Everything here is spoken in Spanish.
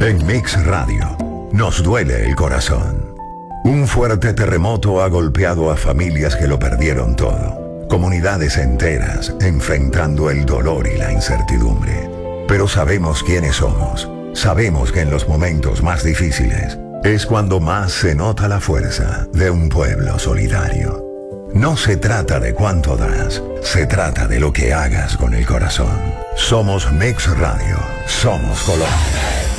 En Mix Radio, nos duele el corazón. Un fuerte terremoto ha golpeado a familias que lo perdieron todo. Comunidades enteras enfrentando el dolor y la incertidumbre. Pero sabemos quiénes somos. Sabemos que en los momentos más difíciles es cuando más se nota la fuerza de un pueblo solidario. No se trata de cuánto das, se trata de lo que hagas con el corazón. Somos Mix Radio, somos Colombia.